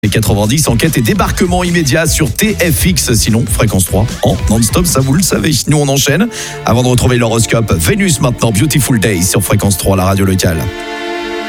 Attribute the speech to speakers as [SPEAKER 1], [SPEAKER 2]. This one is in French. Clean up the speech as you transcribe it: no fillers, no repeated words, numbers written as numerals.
[SPEAKER 1] Les 90, enquête et débarquement immédiat sur TFX, sinon Fréquence 3 en non-stop, ça vous le savez. Nous on enchaîne. Avant de retrouver l'horoscope, Vénus maintenant, Beautiful Day sur Fréquence 3, la radio locale.